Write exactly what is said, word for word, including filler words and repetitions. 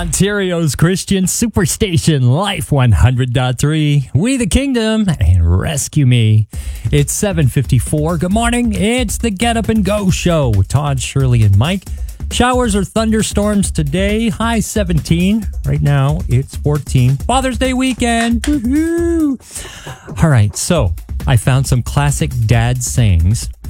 Ontario's Christian Superstation, Life one hundred point three. We the Kingdom and Rescue Me. It's seven fifty-four. Good morning. It's the Get Up and Go Show with Todd, Shirley, and Mike. Showers or thunderstorms today. High seventeen. Right now, it's fourteen. Father's Day weekend. Woo-hoo. All right, so I found some classic dad sayings